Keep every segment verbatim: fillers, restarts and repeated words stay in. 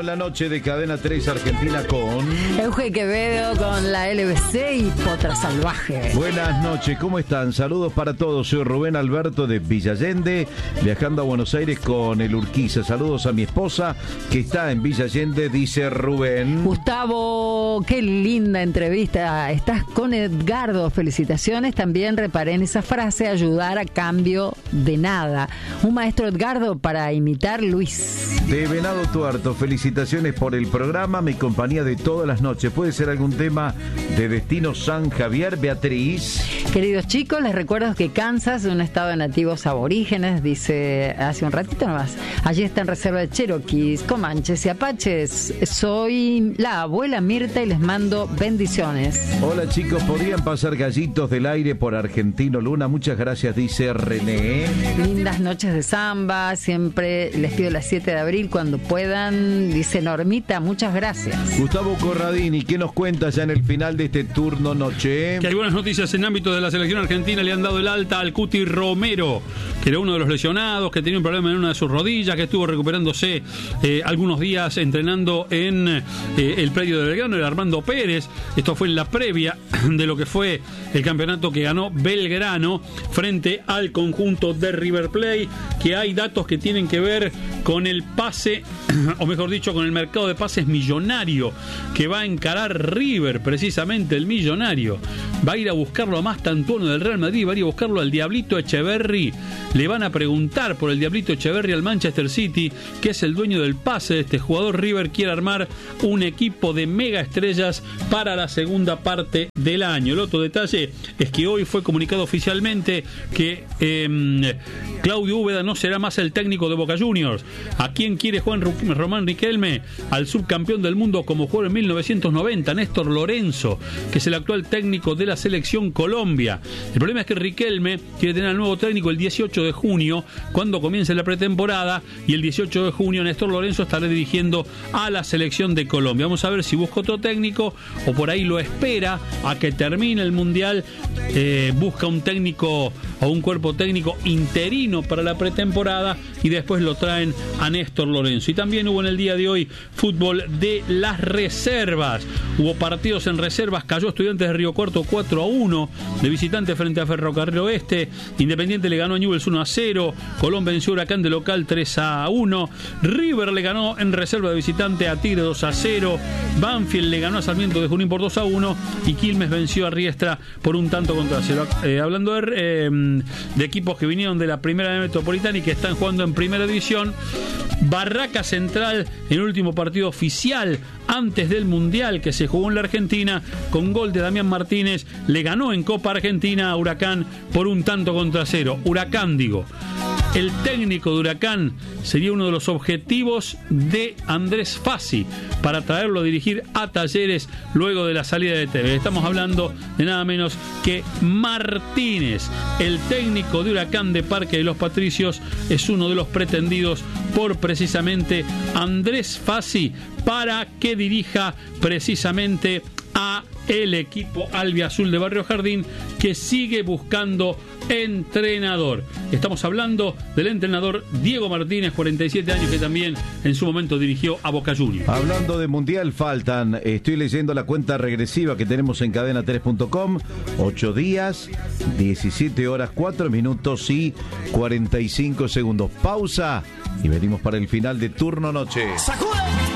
la noche de Cadena tres Argentina con Euge Quevedo con la L B C y Potra Salvaje. Buenas noches, ¿cómo están? Saludos para todos, soy Rubén Alberto de Villa Allende, viajando a Buenos Aires con el Urquiza. Saludos a mi esposa que está en Villa Allende, dice Rubén. Gustavo, qué linda entrevista. Estás con Edgardo, felicitaciones. También reparé en esa frase, ayudar a cambio de nada. Un maestro Edgardo para imitar Luis. De Venado Tuerto, felicitaciones por el programa, mi compañía de todas las noches. ¿Puede ser algún tema de Destino San Javier, Beatriz? Queridos chicos, les recuerdo que Kansas es un estado de nativos aborígenes, dice hace un ratito nomás. Allí está en reserva de Cherokees, Comanches y Apaches. Soy la abuela Mirta y les mando bendiciones. Hola chicos, ¿podrían pasar gallitos del aire por Argentino Luna? Muchas gracias, dice René. Lindas noches de samba, siempre les pido las siete de abril cuando puedan, dice Normita, muchas gracias. Gustavo Corradini, ¿qué nos cuenta ya en el final de este turno noche? Que hay buenas noticias en ámbito de la selección argentina. Le han dado el alta al Cuti Romero, que era uno de los lesionados, que tenía un problema en una de sus rodillas, que estuvo recuperándose eh, algunos días entrenando en eh, el predio de Belgrano, el Armando Pérez. Esto fue en la previa de lo que fue el campeonato que ganó Belgrano frente al conjunto de River Plate, que hay datos que tienen que ver con el pase, o mejor dicho, con el mercado de pases millonario que va a encarar River, precisamente el millonario. Va a ir a buscarlo a Mastantuono del Real Madrid, va a ir a buscarlo al Diablito Echeverri. Le van a preguntar por el Diablito Echeverri al Manchester City, que es el dueño del pase de este jugador. River quiere armar un equipo de mega estrellas para la segunda parte del año. El otro detalle es que hoy fue comunicado oficialmente que eh, Claudio Úbeda no será más el técnico de Boca Juniors. ¿A quién quiere Juan Román Riquelme? Al subcampeón del mundo como jugó en mil novecientos noventa, Néstor Lorenzo, que es el actual técnico de la selección Colombia. El problema es que Riquelme quiere tener al nuevo técnico el dieciocho de junio, cuando comience la pretemporada, y el dieciocho de junio Néstor Lorenzo estará dirigiendo a la selección de Colombia. Vamos a ver si busca otro técnico o por ahí lo espera a que termine el Mundial, eh, busca un técnico o un cuerpo técnico interino para la pretemporada y después lo traen a Néstor Lorenzo. Y también hubo en el día de hoy fútbol de las reservas. Hubo partidos en reservas, cayó Estudiantes de Río Cuarto cuatro a uno de visitante frente a Ferrocarril Oeste. Independiente le ganó a Newell's uno a cero. Colón venció a Huracán de local tres a uno. River le ganó en reserva de visitante a Tigre dos a cero. Banfield le ganó a Sarmiento de Junín por dos a uno. Y Quilmes venció a Riestra por un tanto contra cero. Eh, hablando de, eh, de equipos que vinieron de la primera metropolitana y que están jugando en primera división, Barraca Central en el último partido oficial antes del Mundial que se jugó en la Argentina, con gol de Damián Martínez, le ganó en Copa Argentina a Huracán por un tanto contra cero. Huracán, digo. El técnico de Huracán sería uno de los objetivos de Andrés Fassi para traerlo a dirigir a Talleres luego de la salida de Tevez. Estamos hablando de nada menos que Martínez. El técnico de Huracán de Parque de los Patricios es uno de los pretendidos por precisamente Andrés Fassi para que dirija precisamente a el equipo albiazul de Barrio Jardín, que sigue buscando entrenador. Estamos hablando del entrenador Diego Martínez, cuarenta y siete años, que también en su momento dirigió a Boca Juniors. Hablando de Mundial, faltan, estoy leyendo la cuenta regresiva que tenemos en cadena tres punto com, ocho días, diecisiete horas, cuatro minutos y cuarenta y cinco segundos. Pausa y venimos para el final de turno noche. ¡Sacude!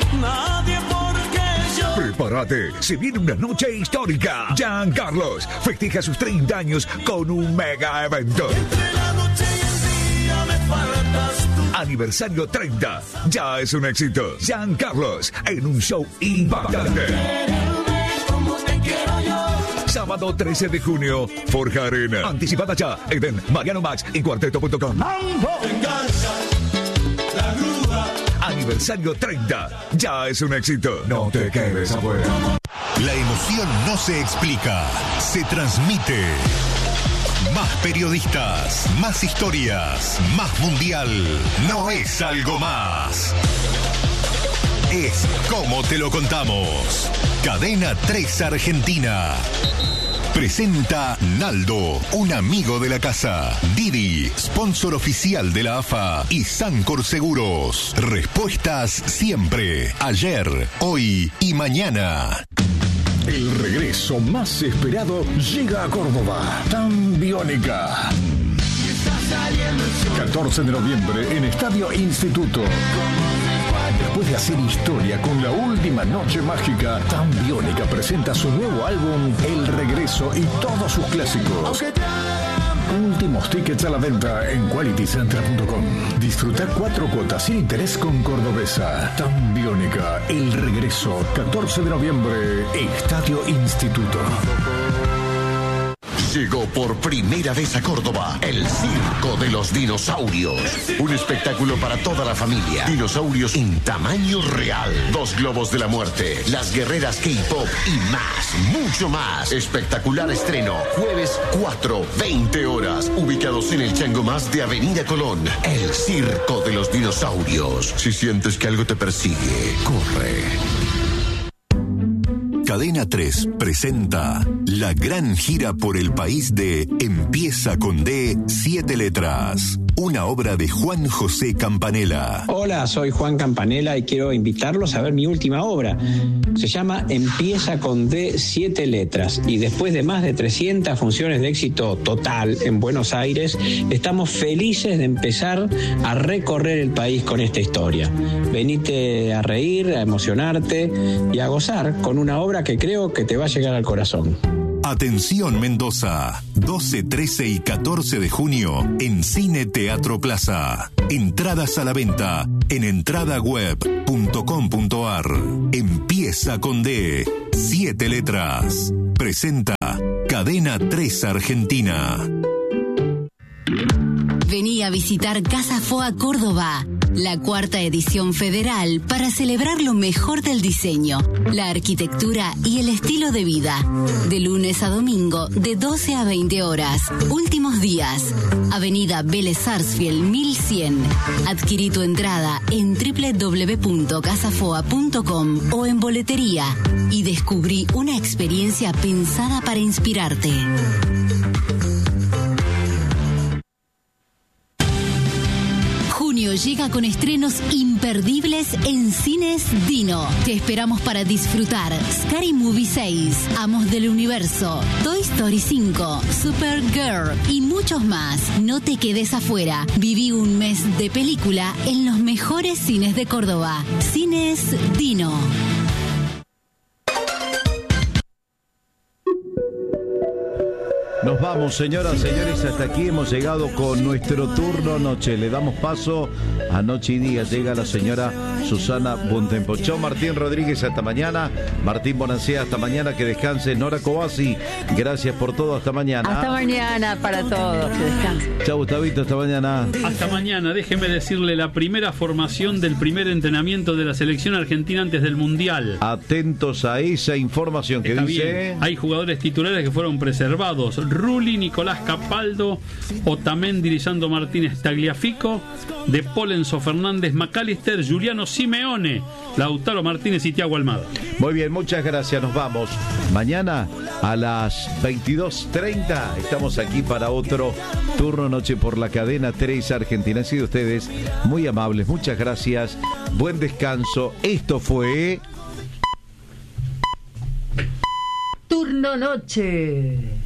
Nadie porque yo. Prepárate, se viene una noche histórica. Jean Carlos festeja sus treinta años con un mega evento. Entre la noche y el día me faltas tú. Aniversario treinta, ya es un éxito. Jean Carlos en un show impactante. Como te quiero yo. Sábado trece de junio, Forja Arena. Anticipada ya, Eden, Mariano Max y cuarteto punto com. Engancha la grúa. Aniversario treinta, ya es un éxito. No te quedes afuera. La emoción no se explica, se transmite. Más periodistas, más historias, más mundial. No es algo más. Es como te lo contamos. Cadena tres Argentina. Presenta Naldo, un amigo de la casa. Didi, sponsor oficial de la A F A. Y Sancor Seguros. Respuestas siempre. Ayer, hoy y mañana. El regreso más esperado llega a Córdoba. Tan Biónica. catorce de noviembre en Estadio Instituto. Después de hacer historia con la última noche mágica, Tan Biónica presenta su nuevo álbum El Regreso y todos sus clásicos. Últimos tickets a la venta en quality center punto com. Disfruta cuatro cuotas sin interés con Cordobesa. Tan Biónica, El Regreso, catorce de noviembre, Estadio Instituto. Llegó por primera vez a Córdoba el Circo de los Dinosaurios. Un espectáculo para toda la familia. Dinosaurios en tamaño real. Dos globos de la muerte. Las guerreras K-pop y más, mucho más. Espectacular estreno. Jueves cuatro, veinte horas. Ubicados en el Chango Más de Avenida Colón. El Circo de los Dinosaurios. Si sientes que algo te persigue, corre. Cadena tres presenta la gran gira por el país de Empieza con D, siete letras. Una obra de Juan José Campanella. Hola, soy Juan Campanella y quiero invitarlos a ver mi última obra. Se llama Empieza con D, siete letras. Y después de más de trescientas funciones de éxito total en Buenos Aires, estamos felices de empezar a recorrer el país con esta historia. Venite a reír, a emocionarte y a gozar con una obra que creo que te va a llegar al corazón. Atención Mendoza, doce, trece y catorce de junio en Cine Teatro Plaza. Entradas a la venta en entradaweb punto com punto ar. Empieza con D, siete letras. Presenta Cadena tres Argentina. Vení a visitar Casa Foa Córdoba, la cuarta edición federal para celebrar lo mejor del diseño, la arquitectura y el estilo de vida. De lunes a domingo, de doce a veinte horas. Últimos días. Avenida Vélez Sarsfield mil cien. Adquirí tu entrada en doble u doble u doble u punto casafoa punto com o en boletería y descubrí una experiencia pensada para inspirarte. Junio llega con estrenos imperdibles en Cines Dino. Te esperamos para disfrutar Scary Movie seis, Amos del Universo, Toy Story cinco, Supergirl y muchos más. No te quedes afuera. Viví un mes de película en los mejores cines de Córdoba. Cines Dino. Nos vamos, señoras, señores, hasta aquí hemos llegado con nuestro turno noche. Le damos paso a Noche y Día. Llega la señora Susana Bontempo. Chao, Martín Rodríguez, hasta mañana. Martín Bonancea, hasta mañana, que descanse. Nora Cobasi, gracias por todo, hasta mañana. Hasta mañana para todos, que descansen. Chao, Gustavito, hasta mañana. Hasta mañana, déjeme decirle la primera formación del primer entrenamiento de la selección argentina antes del Mundial. Atentos a esa información que Está dice... bien. Hay jugadores titulares que fueron preservados. Rulli, Nicolás Capaldo, Otamendi, Lisandro Martínez, Tagliafico, De Paul, Enzo Fernández, McAllister, Juliano Simeone, Lautaro Martínez y Thiago Almada. Muy bien, muchas gracias, nos vamos. Mañana a las veintidós treinta estamos aquí para otro turno noche por la cadena tres Argentina. Han sido ustedes muy amables, muchas gracias, buen descanso. Esto fue... Turno Noche.